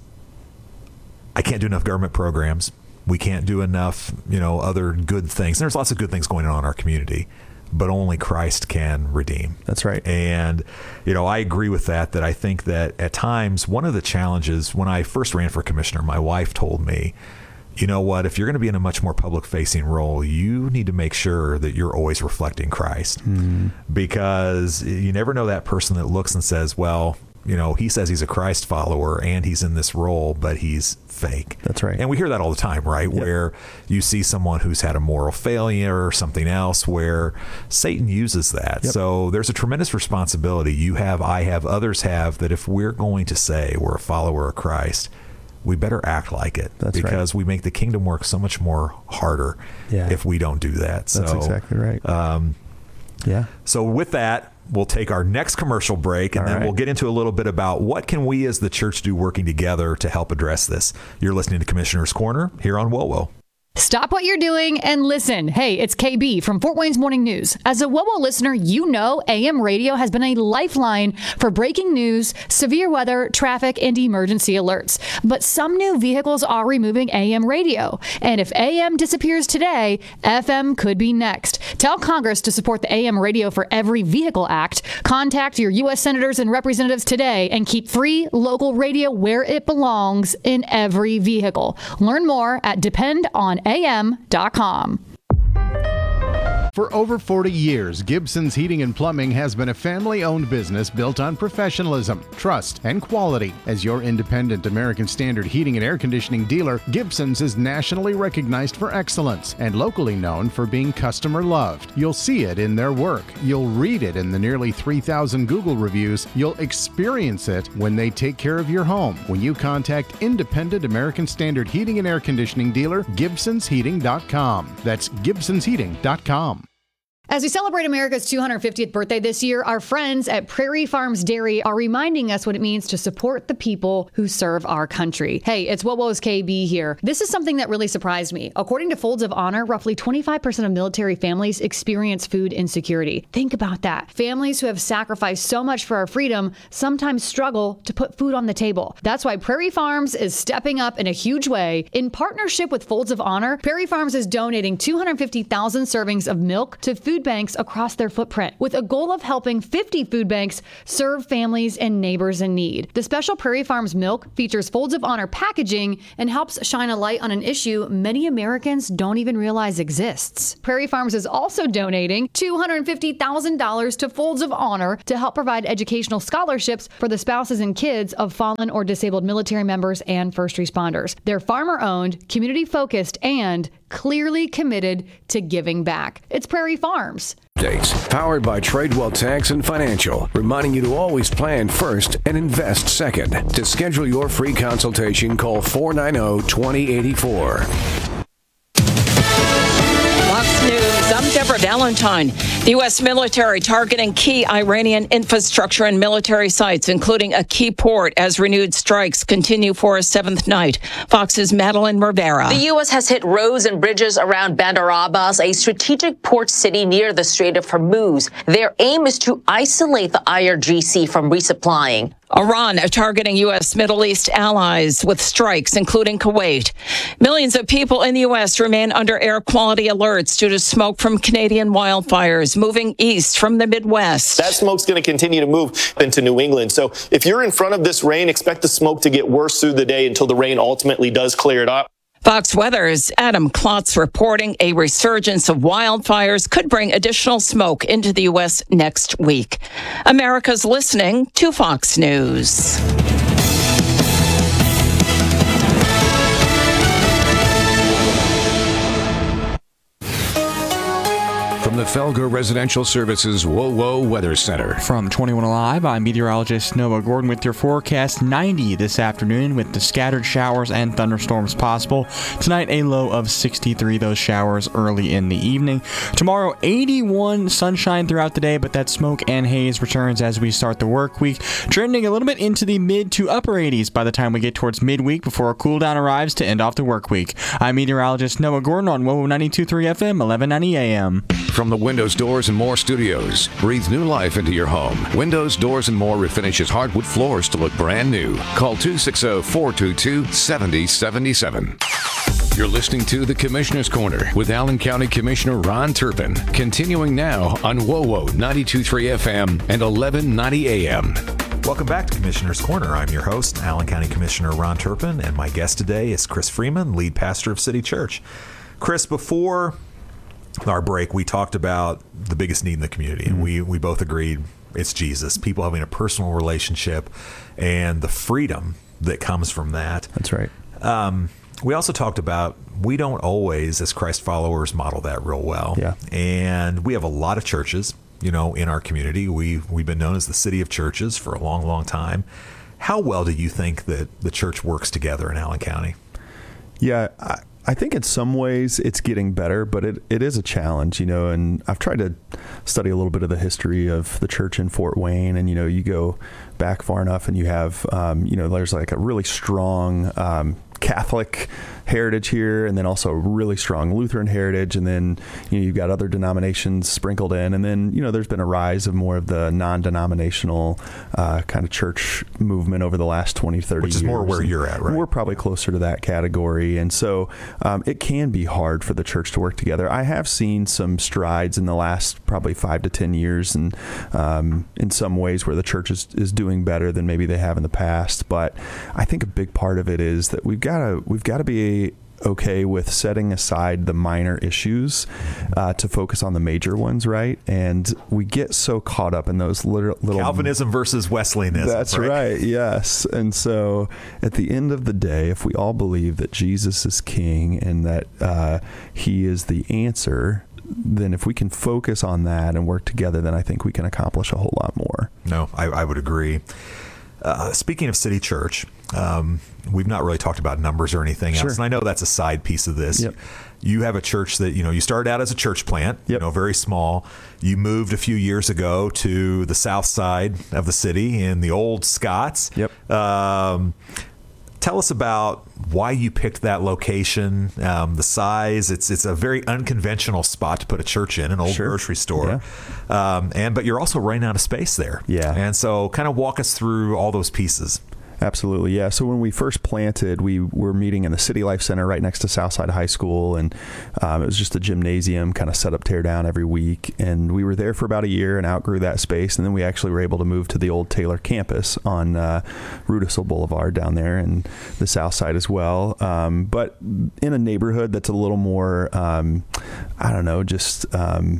I can't do enough government programs. We can't do enough, you know, other good things. There's lots of good things going on in our community, but only Christ can redeem. That's right. And, you know, I agree with that, that I think that at times, one of the challenges, when I first ran for commissioner, my wife told me, you know what, if you're going to be in a much more public-facing role, you need to make sure that you're always reflecting Christ. Mm-hmm. Because you never know that person that looks and says, well, you know, he says he's a Christ follower and he's in this role, but he's fake. That's right. And we hear that all the time, right? Yep. Where you see someone who's had a moral failure or something else where Satan uses that. Yep. So there's a tremendous responsibility you have, I have, others have, that if we're going to say we're a follower of Christ, we better act like it. That's because right. we make the kingdom work so much more harder yeah. if we don't do that. So, that's exactly right. Um, yeah. So with that, we'll take our next commercial break, and All then right. we'll get into a little bit about what can we as the church do working together to help address this. You're listening to Commissioner's Corner here on W O W O. Stop what you're doing and listen. Hey, it's K B from Fort Wayne's Morning News. As a W O W O listener, you know A M radio has been a lifeline for breaking news, severe weather, traffic, and emergency alerts. But some new vehicles are removing A M radio. And if A M disappears today, F M could be next. Tell Congress to support the A M Radio for Every Vehicle Act. Contact your U S senators and representatives today and keep free local radio where it belongs in every vehicle. Learn more at depend on A M dot com. For over forty years, Gibson's Heating and Plumbing has been a family-owned business built on professionalism, trust, and quality. As your independent American Standard heating and air conditioning dealer, Gibson's is nationally recognized for excellence and locally known for being customer-loved. You'll see it in their work. You'll read it in the nearly three thousand Google reviews. You'll experience it when they take care of your home. When you contact independent American Standard heating and air conditioning dealer, Gibsons Heating dot com. That's Gibsons Heating dot com. As we celebrate America's two hundred fiftieth birthday this year, our friends at Prairie Farms Dairy are reminding us what it means to support the people who serve our country. Hey, it's W O W O's K B here. This is something that really surprised me. According to Folds of Honor, roughly twenty-five percent of military families experience food insecurity. Think about that. Families who have sacrificed so much for our freedom sometimes struggle to put food on the table. That's why Prairie Farms is stepping up in a huge way. In partnership with Folds of Honor, Prairie Farms is donating two hundred fifty thousand servings of milk to food banks across their footprint, with a goal of helping fifty food banks serve families and neighbors in need. The special Prairie Farms milk features Folds of Honor packaging and helps shine a light on an issue many Americans don't even realize exists. Prairie Farms is also donating two hundred fifty thousand dollars to Folds of Honor to help provide educational scholarships for the spouses and kids of fallen or disabled military members and first responders. They're farmer-owned, community-focused, and clearly committed to giving back. It's Prairie Farms. Updates powered by Tradewell Tax and Financial, reminding you to always plan first and invest second. To schedule your free consultation, call four nine zero, two zero eight four. Fox News, I'm Deborah Valentine. The U S military targeting key Iranian infrastructure and military sites, including a key port, as renewed strikes continue for a seventh night. Fox's Madeline Rivera. The U S has hit roads and bridges around Bandar Abbas, a strategic port city near the Strait of Hormuz. Their aim is to isolate the I R G C from resupplying. Iran targeting U S Middle East allies with strikes, including Kuwait. Millions of people in the U S remain under air quality alerts due to smoke from Canadian wildfires moving east from the Midwest. That smoke's going to continue to move into New England. So if you're in front of this rain, expect the smoke to get worse through the day until the rain ultimately does clear it up. Fox Weather's Adam Klotz reporting a resurgence of wildfires could bring additional smoke into the U S next week. America's listening to Fox News. From the Felger Residential Services W O W O Weather Center. From twenty-one Alive, I'm meteorologist Noah Gordon with your forecast. ninety this afternoon with the scattered showers and thunderstorms possible. Tonight, a low of sixty-three, those showers early in the evening. Tomorrow, eighty-one, sunshine throughout the day, but that smoke and haze returns as we start the work week, trending a little bit into the mid to upper eighties by the time we get towards midweek before a cool down arrives to end off the work week. I'm meteorologist Noah Gordon on W O W O ninety-two point three F M, eleven ninety A M. From the Windows, Doors, and More studios, breathe new life into your home. Windows, Doors, and More refinishes hardwood floors to look brand new. Call two six zero, four two two, seven zero seven seven. You're listening to The Commissioner's Corner with Allen County Commissioner Ron Turpin. Continuing now on W O W O ninety-two point three F M and eleven ninety A M. Welcome back to Commissioner's Corner. I'm your host, Allen County Commissioner Ron Turpin, and my guest today is Chris Freeman, lead pastor of City Church. Chris, before our break, we talked about the biggest need in the community, and we, we both agreed it's Jesus. People having a personal relationship and the freedom that comes from that. That's right. Um, we also talked about we don't always, as Christ followers, model that real well. Yeah. And we have a lot of churches, you know, in our community. We we've been known as the city of churches for a long, long time. How well do you think that the church works together in Allen County? Yeah, I, I think in some ways it's getting better, but it, it is a challenge, you know, and I've tried to study a little bit of the history of the church in Fort Wayne, and, you know, you go back far enough and you have, um, you know, there's like a really strong um, Catholic heritage here, and then also a really strong Lutheran heritage, and then, you know, you've got other denominations sprinkled in, and then, you know, there's been a rise of more of the non-denominational uh, kind of church movement over the last twenty, thirty years. Which is more where and you're at, right? We're probably closer to that category, and so um, it can be hard for the church to work together. I have seen some strides in the last probably five to ten years, and um, in some ways where the church is, is doing better than maybe they have in the past, but I think a big part of it is that we've got to we've got to be okay with setting aside the minor issues uh, to focus on the major ones, right? And we get so caught up in those little, little Calvinism versus Wesleyanism. That's right? right, yes. And so at the end of the day, if we all believe that Jesus is king and that uh, he is the answer, then if we can focus on that and work together, then I think we can accomplish a whole lot more. No, I, I would agree. Uh, speaking of City Church, um, we've not really talked about numbers or anything Sure. else. And I know that's a side piece of this. Yep. You have a church that, you know, you started out as a church plant, yep. you know, very small. You moved a few years ago to the south side of the city in the old Scots. Yep. Um, tell us about why you picked that location, um, the size. It's it's a very unconventional spot to put a church in, an old Sure. grocery store. Yeah. Um, and but you're also running out of space there. Yeah. And so kind of walk us through all those pieces. Absolutely, yeah. So when we first planted, we were meeting in the City Life Center right next to Southside High School, and um, it was just a gymnasium kind of set up, tear down every week. And we were there for about a year and outgrew that space, and then we actually were able to move to the old Taylor campus on uh, Rudisill Boulevard down there, and the South Side as well. Um, but in a neighborhood that's a little more, um, I don't know, just Um,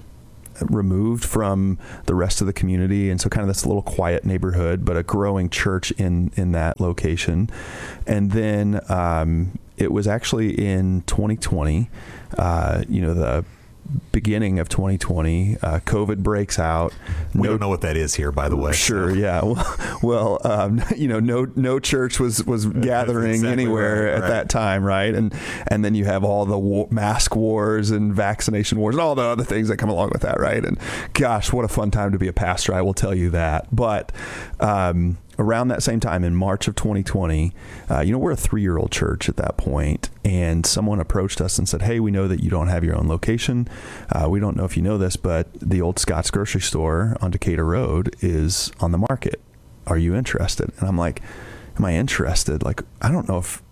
removed from the rest of the community, and so kind of this little quiet neighborhood, but a growing church in in that location. And then um, it was actually in twenty twenty, uh, you know, the beginning of twenty twenty, uh, COVID breaks out. We No- don't know what that is here, by the way. Sure, so. yeah. Well, well um, you know, no no church was was gathering exactly anywhere right, at right. that time, right? And and then you have all the war, mask wars and vaccination wars and all the other things that come along with that, right? And gosh, what a fun time to be a pastor, I will tell you that. But um, around that same time, in March of twenty twenty, uh, you know, we're a three-year-old church at that point, and someone approached us and said, "Hey, we know that you don't have your own location. Uh, we don't know if you know this, but the old Scott's grocery store on Decatur Road is on the market. Are you interested?" And I'm like, "Am I interested? Like, I don't know if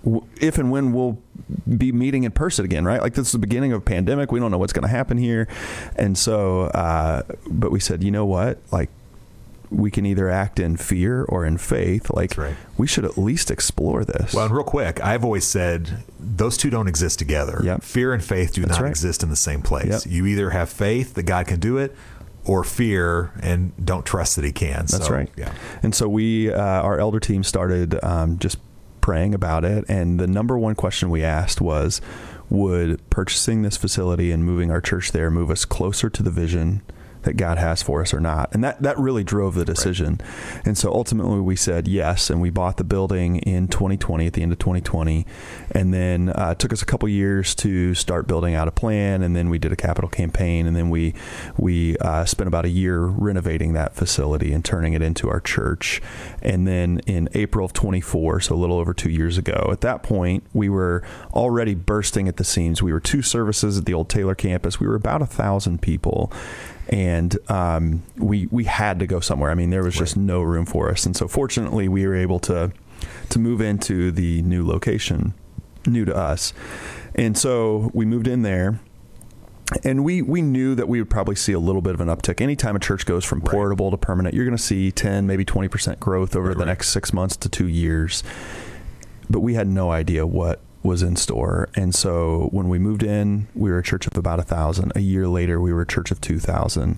if and when we'll be meeting in person again, right? Like, this is the beginning of a pandemic. We don't know what's going to happen here." And so, uh, but we said, you know what? Like, we can either act in fear or in faith. Like, right. we should at least explore this. Well, and real quick, I've always said those two don't exist together. Yep. Fear and faith do That's not right. exist in the same place. Yep. You either have faith that God can do it, or fear and don't trust that he can. That's so, right. Yeah. And so we, uh, our elder team started um, just praying about it. And the number one question we asked was, would purchasing this facility and moving our church there move us closer to the vision that God has for us or not? And that, that really drove the decision. Right. And so ultimately we said yes, and we bought the building in twenty twenty, at the end of twenty twenty, and then uh, it took us a couple years to start building out a plan, and then we did a capital campaign, and then we we uh, spent about a year renovating that facility and turning it into our church. And then in April of twenty-four, so a little over two years ago, at that point, we were already bursting at the seams. We were two services at the old Taylor campus. We were about a thousand people. And um, we we had to go somewhere. I mean, there was just right. no room for us. And so fortunately, we were able to to move into the new location, new to us. And so we moved in there. And we, we knew that we would probably see a little bit of an uptick. Anytime a church goes from portable right. to permanent, you're going to see ten, maybe twenty percent growth over right, the right. next six months to two years. But we had no idea what was in store. And so when we moved in, we were a church of about a thousand. A year later, we were a church of two thousand.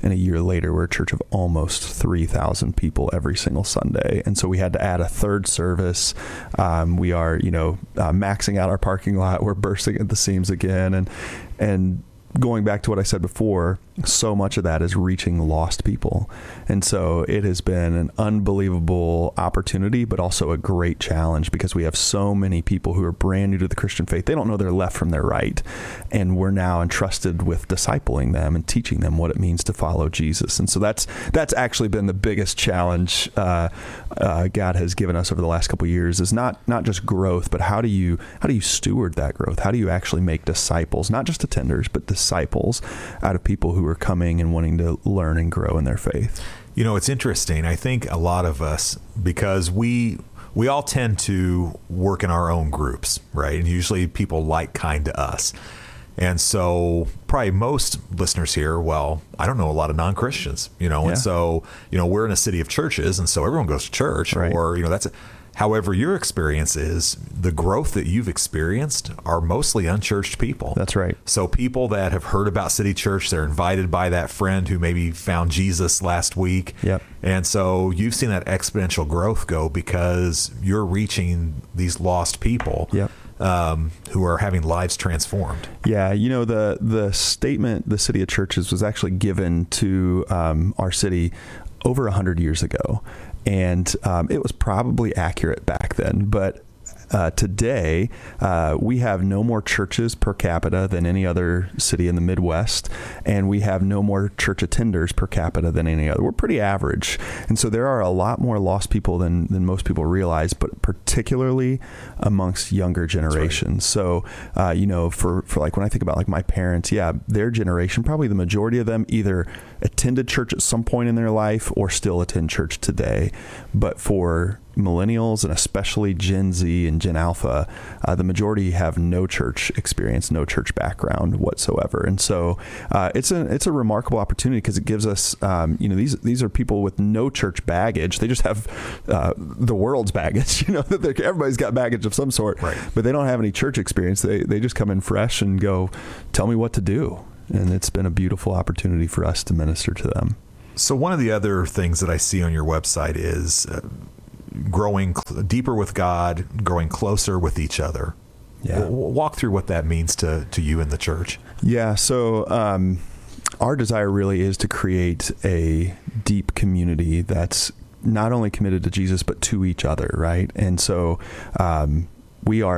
And a year later, we're a church of almost three thousand people every single Sunday. And so we had to add a third service. Um, we are, you know, uh, maxing out our parking lot. We're bursting at the seams again. And, and, going back to what I said before, so much of that is reaching lost people. And so it has been an unbelievable opportunity, but also a great challenge because we have so many people who are brand new to the Christian faith. They don't know their left from their right. And we're now entrusted with discipling them and teaching them what it means to follow Jesus. And so that's that's actually been the biggest challenge uh, uh, God has given us over the last couple of years is not not just growth, but how do you how do you steward that growth? How do you actually make disciples, not just attenders, but disciples out of people who are coming and wanting to learn and grow in their faith? You know, it's interesting. I think a lot of us, because we we all tend to work in our own groups, right? And usually people like kind to us. And so probably most listeners here, well, I don't know a lot of non-Christians, you know, Yeah. and so, you know, we're in a city of churches, and so everyone goes to church, Right. or, you know, that's a, however your experience is, the growth that you've experienced are mostly unchurched people. That's right. So people that have heard about City Church, they're invited by that friend who maybe found Jesus last week. Yep. And so you've seen that exponential growth go because you're reaching these lost people. Yep. Um, who are having lives transformed. Yeah, you know, the the statement, the City of Churches, was actually given to um, our city over one hundred years ago. And um, it was probably accurate back then. But uh, today, uh, we have no more churches per capita than any other city in the Midwest. And we have no more church attenders per capita than any other. We're pretty average. And so there are a lot more lost people than, than most people realize, but particularly amongst younger generations. Right. So, uh, you know, for, for like when I think about like my parents, yeah, their generation, probably the majority of them either attended church at some point in their life or still attend church today. But for millennials and especially Gen Z and Gen Alpha, uh, the majority have no church experience, no church background whatsoever. And so uh, it's a it's a remarkable opportunity because it gives us, um, you know, these these are people with no church baggage. They just have uh, the world's baggage. You know, that everybody's got baggage of some sort, right. But they don't have any church experience. They they just come in fresh and go, tell me what to do. And it's been a beautiful opportunity for us to minister to them. So one of the other things that I see on your website is uh, growing cl- deeper with God, growing closer with each other. Yeah. W- walk through what that means to, to you in the church. Yeah. So um, our desire really is to create a deep community that's not only committed to Jesus, but to each other. Right. And so um, we are